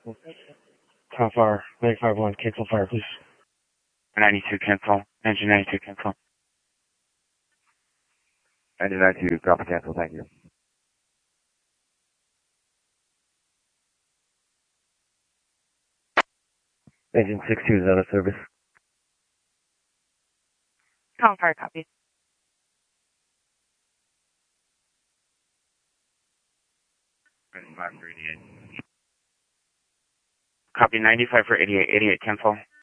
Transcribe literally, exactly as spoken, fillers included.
Top fire, ninety-five one, cancel fire, please. ninety-two, cancel. Engine ninety-two, cancel. Engine ninety-two, copy, cancel, thank you. Engine six two is out of service. Top fire, copy. ninety-five for eighty-eight. Copy ninety-five for eighty-eight. eighty-eight, cancel.